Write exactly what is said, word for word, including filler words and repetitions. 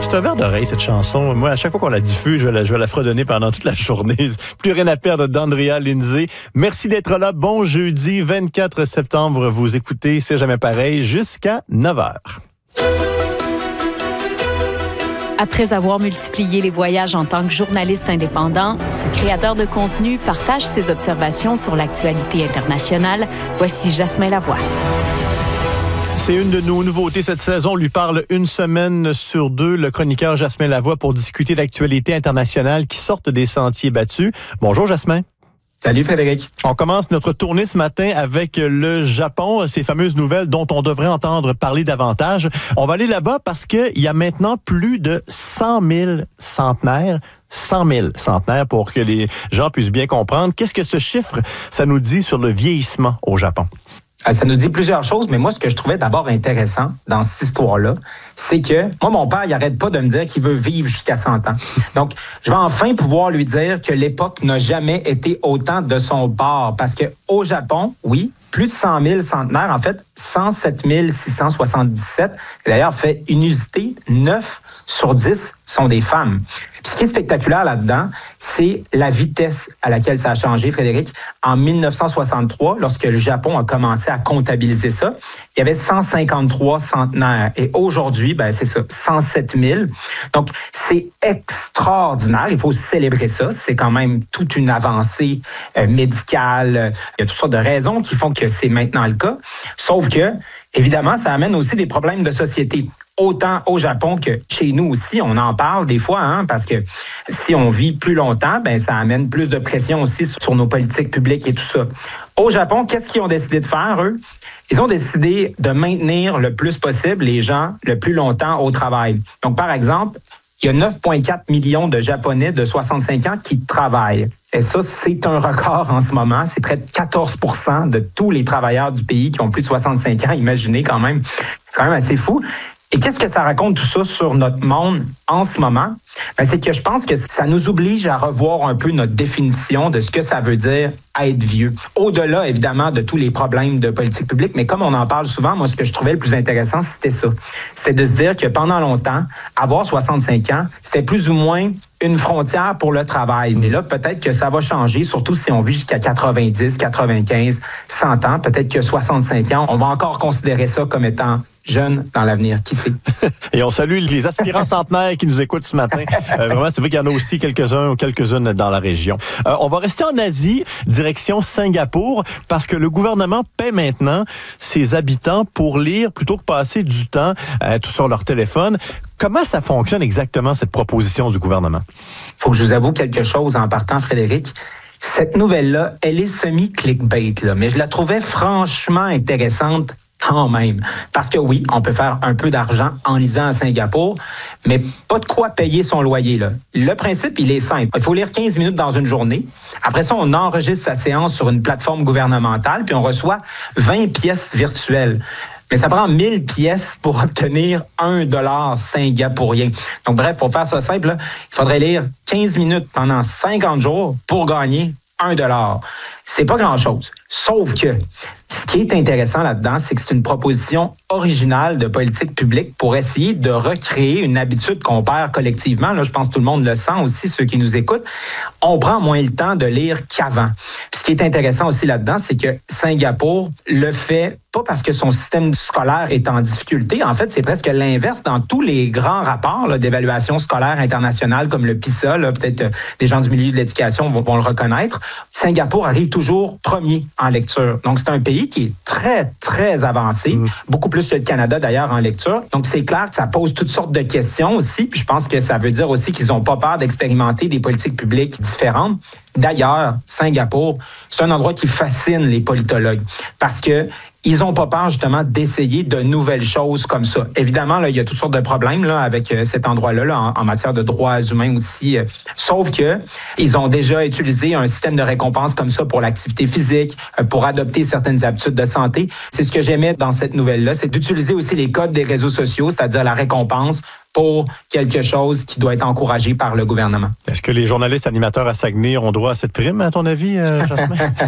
C'est un verre d'oreille, cette chanson. Moi, à chaque fois qu'on la diffuse, je vais la, je vais la fredonner pendant toute la journée. Plus rien à perdre d'Andrea Lindsay. Merci d'être là. Bon jeudi, vingt-quatre septembre. Vous écoutez C'est jamais pareil jusqu'à neuf heures. Après avoir multiplié les voyages en tant que journaliste indépendant, ce créateur de contenu partage ses observations sur l'actualité internationale. Voici Jasmin Lavoie. C'est une de nos nouveautés cette saison. On lui parle une semaine sur deux, le chroniqueur Jasmin Lavoie, pour discuter d'actualité internationale qui sortent des sentiers battus. Bonjour Jasmin. Salut Frédéric. On commence notre tournée ce matin avec le Japon, ces fameuses nouvelles dont on devrait entendre parler davantage. On va aller là-bas parce qu'il y a maintenant plus de cent mille centenaires. cent mille centenaires pour que les gens puissent bien comprendre. Qu'est-ce que ce chiffre, ça nous dit sur le vieillissement au Japon? Ça nous dit plusieurs choses, mais moi, ce que je trouvais d'abord intéressant dans cette histoire-là, c'est que moi, mon père, il n'arrête pas de me dire qu'il veut vivre jusqu'à cent ans. Donc, je vais enfin pouvoir lui dire que l'époque n'a jamais été autant de son bord. Parce que au Japon, oui, plus de cent mille centenaires, en fait, cent sept mille six cent soixante-dix-sept. D'ailleurs, fait inusité, neuf sur dix sont des femmes. Puis ce qui est spectaculaire là-dedans, c'est la vitesse à laquelle ça a changé, Frédéric. En dix-neuf cent soixante-trois, lorsque le Japon a commencé à comptabiliser ça, il y avait cent cinquante-trois centenaires. Et aujourd'hui, ben c'est ça, cent sept mille. Donc, c'est extraordinaire. Il faut célébrer ça. C'est quand même toute une avancée euh, médicale. Il y a toutes sortes de raisons qui font que c'est maintenant le cas. Sauf que, évidemment, ça amène aussi des problèmes de société. Autant au Japon que chez nous aussi, on en parle des fois, hein, parce que si on vit plus longtemps, ben ça amène plus de pression aussi sur nos politiques publiques et tout ça. Au Japon, qu'est-ce qu'ils ont décidé de faire, eux? Ils ont décidé de maintenir le plus possible les gens le plus longtemps au travail. Donc, par exemple, il y a neuf virgule quatre millions de Japonais de soixante-cinq ans qui travaillent. Et ça, c'est un record en ce moment. C'est près de quatorze pour cent de tous les travailleurs du pays qui ont plus de soixante-cinq ans. Imaginez quand même. C'est quand même assez fou. Et qu'est-ce que ça raconte tout ça sur notre monde en ce moment? Ben, c'est que je pense que ça nous oblige à revoir un peu notre définition de ce que ça veut dire être vieux. Au-delà, évidemment, de tous les problèmes de politique publique, mais comme on en parle souvent, moi, ce que je trouvais le plus intéressant, c'était ça. C'est de se dire que pendant longtemps, avoir soixante-cinq ans, c'était plus ou moins une frontière pour le travail. Mais là, peut-être que ça va changer, surtout si on vit jusqu'à quatre-vingt-dix, quatre-vingt-quinze, cent ans. Peut-être que soixante-cinq ans, on va encore considérer ça comme étant jeune dans l'avenir. Qui sait? Et on salue les aspirants centenaires qui nous écoutent ce matin. Euh, vraiment, c'est vrai qu'il y en a aussi quelques-uns ou quelques-unes dans la région. Euh, on va rester en Asie, direction Singapour, parce que le gouvernement paie maintenant ses habitants pour lire plutôt que passer du temps euh, tout sur leur téléphone. Comment ça fonctionne exactement, cette proposition du gouvernement? Il faut que je vous avoue quelque chose en partant, Frédéric. Cette nouvelle-là, elle est semi-clickbait, là, mais je la trouvais franchement intéressante quand même. Parce que oui, on peut faire un peu d'argent en lisant à Singapour, mais pas de quoi payer son loyer, là. Le principe, il est simple. Il faut lire quinze minutes dans une journée. Après ça, on enregistre sa séance sur une plateforme gouvernementale, puis on reçoit vingt pièces virtuelles. Mais ça prend mille pièces pour obtenir un dollar singapourien. Donc bref, pour faire ça simple, là, il faudrait lire quinze minutes pendant cinquante jours pour gagner un dollar. C'est pas grand-chose. Sauf que ce qui est intéressant là-dedans, c'est que c'est une proposition originale de politique publique pour essayer de recréer une habitude qu'on perd collectivement. Là, je pense que tout le monde le sent aussi, ceux qui nous écoutent. On prend moins le temps de lire qu'avant. Puis ce qui est intéressant aussi là-dedans, c'est que Singapour le fait pas parce que son système scolaire est en difficulté. En fait, c'est presque l'inverse. Dans tous les grands rapports là, d'évaluation scolaire internationale, comme le PISA, là, peut-être euh, des gens du milieu de l'éducation vont, vont le reconnaître, Singapour arrive toujours premier en lecture. Donc, c'est un pays qui est très, très avancé, mmh. beaucoup plus que le Canada, d'ailleurs, en lecture. Donc, c'est clair que ça pose toutes sortes de questions aussi. Puis je pense que ça veut dire aussi qu'ils n'ont pas peur d'expérimenter des politiques publiques différentes. D'ailleurs, Singapour, c'est un endroit qui fascine les politologues parce que ils n'ont pas peur, justement, d'essayer de nouvelles choses comme ça. Évidemment, là, il y a toutes sortes de problèmes là, avec euh, cet endroit-là, là, en, en matière de droits humains aussi. Euh, sauf que ils ont déjà utilisé un système de récompense comme ça pour l'activité physique, euh, pour adopter certaines habitudes de santé. C'est ce que j'aimais dans cette nouvelle-là, c'est d'utiliser aussi les codes des réseaux sociaux, c'est-à-dire la récompense pour quelque chose qui doit être encouragé par le gouvernement. Est-ce que les journalistes animateurs à Saguenay ont droit à cette prime, à ton avis, euh, Jasmin?